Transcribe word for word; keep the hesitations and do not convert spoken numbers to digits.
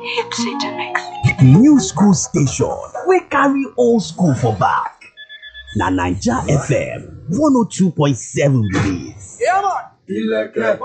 Hipsy to mix. New school station we carry old school for back. Na Naija F M one oh two point seven be dis. Yeah, man.